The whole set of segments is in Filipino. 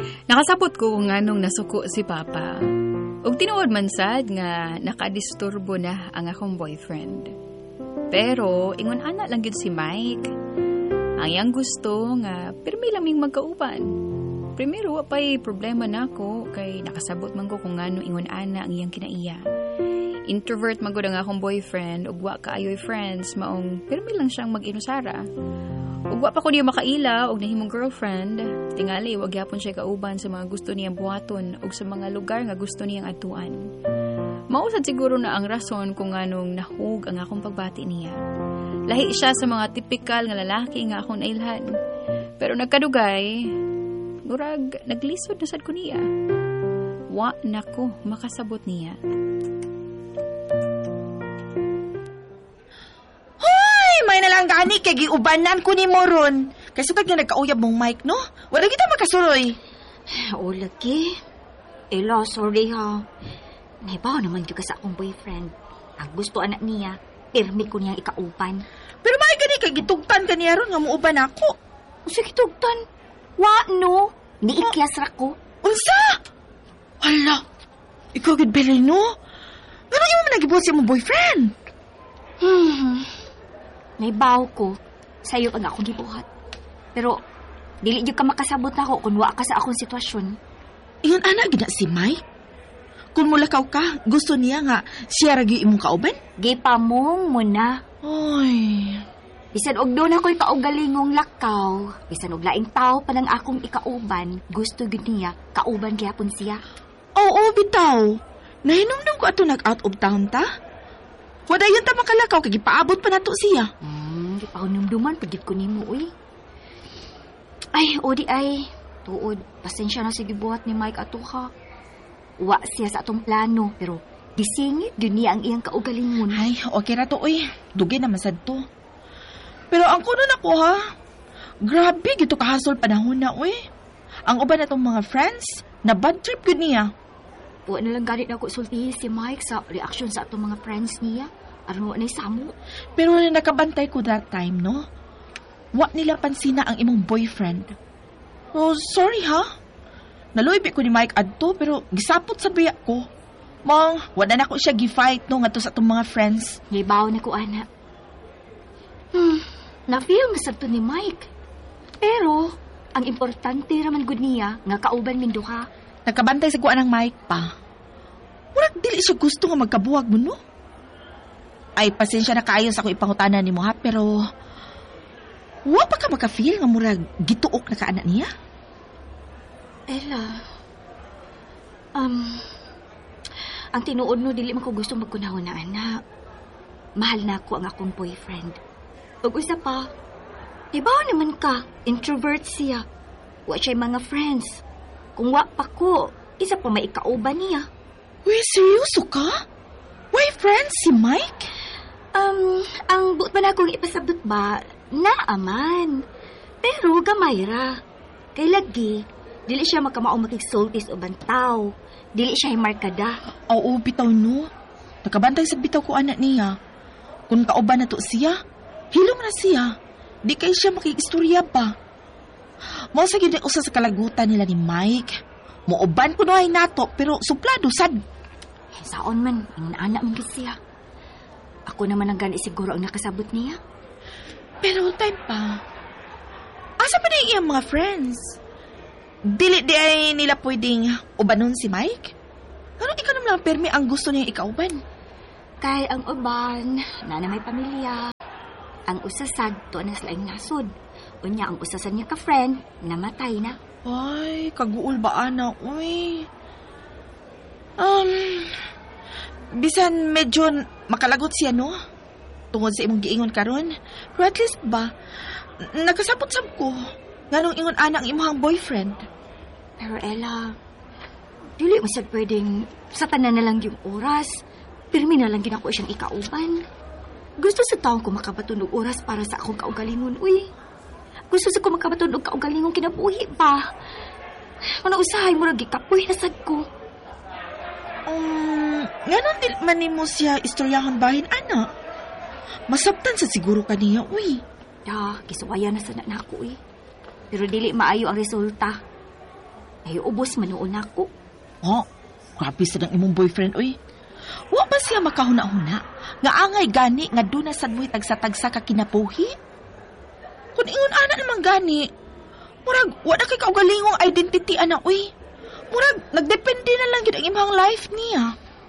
Nakasabot ko kung anong nasuko si Papa. Ug tinuod man sad nga nakadisturbo na ang akong boyfriend. Pero ingon ana lang gid si Mike. Ang iyang gusto nga pirmi lang ming magkauban. Primero wa pay problema nako kay nakasabot man ko kung ngano ingon ana ang iyang kinaiya. Introvert man gud ang akong boyfriend ug wa kaayoy friends maong pirmi lang siyang mag-inusara. Ug wa pa ko niya makaila og nahimong girlfriend, tingali wag gyapon siya kauban sa mga gusto niyang buhaton ug sa mga lugar nga gusto niyang atuan. Mausad siguro na ang rason kung anong nahug ang akong pagbati niya. Lahi siya sa mga tipikal nga lalaki nga akong nailhan. Pero nagkadugay, murag naglisod na sad ko niya. Wa nako makasabot niya. May nalang gani kay giubanan ko ni Moron. Kay sukad nga nagkauyab mong mic, no? Wala kita makasuroy. O, lagi. Ella, sorry ha. Naibaw naman juga sa akong boyfriend. Ang gusto anak niya, pirmi ko niyang ikauban. Pero may gani kay gitugtan ka niya ron nga muuban ako. Usa gitugtan? Wa, no? Niikyas ra ko. Unsa? Hala, ikaw gid beli, no? Ano yung mo nagibuhat siya mong boyfriend? Naibaw ko, sa'yo ang akong gibuhat. Pero, dili di ka makasabot na ako kung wa ka sa akong sitwasyon. Iyon anak gina si Mike? Kung mulakaw ka, gusto niya nga siya ragi imong kauban? Gipamong mo na. Oy. Bisan og doon ako'y kaugalingong lakaw. Bisan og laing tao pa ng akong ikauban, gusto gud niya, kauban gyapon siya. Oo, bitaw. Nahinumdum ko ato nag-out of town ta? Wala yun ta makalakaw, kaya paabot pa na to siya. Gipaunumduman, pagit ko nimo, uy. Ay, odi ay. Tuod, pasensya na sige buhat ni Mike ato ha. Wa siya sa atong plano, pero gisingit yun niya ang iyang kaugalingon. Ay, okay na to, uy. Dugay naman sad to. Pero ang kuno na ko, ha? Grabe, gito kahasol panahon na, uy. Ang uban na tong mga friends, na bad trip yun niya. Wa na lang ganit na ako sultihin si Mike sa reaction sa atong mga friends niya. Aron wa na isamo. Pero na nakabantay ko that time, no? Wa nila pansina ang imong boyfriend. Oh, sorry ha? Naluipi ko ni Mike adto pero gisapot sa biyak ko. Mong, wala na ko siya gi-fight no nga to sa atong mga friends. Ngibaw na ko, ana. Na-feel nga sabto ni Mike. Pero, ang importante raman gud niya nga kauban min duha. Nagkabantay sa kuan ng Mike pa. Murag dili siya gusto nga magkabuwag mo, no? Ay, pasensya na kaayo sa akong ipangutanan ni mo, ha? Pero, wa pa ka maka-feel nga murag gituok na kaanak niya? Ella, ang tinuod no, dili man ko gusto magkunahon na anak. Mahal na ako ang akong boyfriend. Ug isa pa, ibaw naman ka, introvert siya. Wa siya'y mga friends. Kung wa pa ko, isa pa may ikauban niya. Uy, seryoso ka? Why friends si Mike? Ang buot pa na akong ipasabot ba, naaman. Pero gamay ra. Kay lagi, dili siya magkamaong makigsultis o bantaw. Dili siya himarkada. Oo, bitaw no. Nakabantay sa bitaw ko anak niya. Kung kauban na to siya, hilom na siya. Di kay siya makikistorya pa. Mao sa gid usa sa kalagutan nila ni Mike. Muuban ko noy nato pero suplado sad. Saon man, ingon anak man gid siya. Ako naman ang gani siguro ang nakasabot niya. Pero time pa. Asa pa na iyang mga friends? Dili di ay nila pwedeng ubanon si Mike? Ano ikaw naman lang permi ang gusto niya ikauban? Kay ang uban, na may pamilya. Ang usasad to na sila nasod. Unya ang usasan niya ka-friend, namatay na. Ay, kaguol ba ana, uy? Bisan medyo makalagot siya, no? Tungod sa imong giingon karon. Pero at least ba, nakasabot-sab ko. Nganong ingon ana ang imong boyfriend. Pero Ella, dili mo sad pwedeng sa tanan na lang yung oras. Pirmi na lang ginako siyang ikauban. Gusto sa taong ko makabatunog oras para sa akong kaugalingon, uy. Gusto sa ko makabatunog kaugalingon kinabuhi pa. Ano usahay mo ragi kapoy na sad ko. Nganon din man mo siya istoryahan bahin, ana. Masabtan sa siguro kaniya, uy. Gisuwaya na sana na ako, uy. Pero dili maayo ang resulta. Ay, ubos manuon ako. Oh, grabe sa ng imong boyfriend, oy. Wa ba siya makahuna-huna? Nga angay gani, nga doon na sad mo'y tagsa-tagsa ka kinapuhi? Kung ingon ana naman gani, murag, wala kay kaugalingong identity, ana, uy. Murag, nagdepende na lang yun ang imong life niya.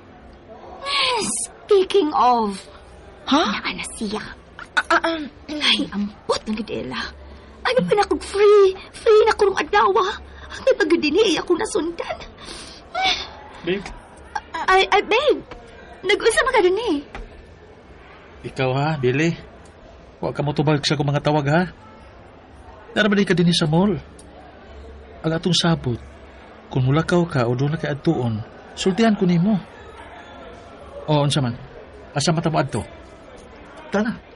Speaking of, Ha? naa na siya. Ay, Ay, ambot ng gidela. Ano pa na kong free? Free na kurong adawa. Hanggang pagdini ako nasundan. Babe, Ay, babe. Nag-usa ka dun eh. ikaw ha, Billy. Huwag ka mo tubag sa akong mga tawag ha. Narabali ka din sa mall. Ang atong sabot, kung mulakaw ka o doon na kay adtuon, sultihan ko nimo. O, unsa man? Asa mata mo adto? Tana.